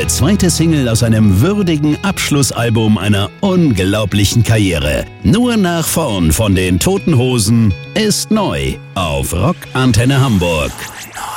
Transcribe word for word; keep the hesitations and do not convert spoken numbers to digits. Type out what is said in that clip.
ihre zweite Single aus einem würdigen Abschlussalbum einer unglaublichen Karriere. Nur nach vorn von den Toten Hosen ist neu auf Rock Antenne Hamburg.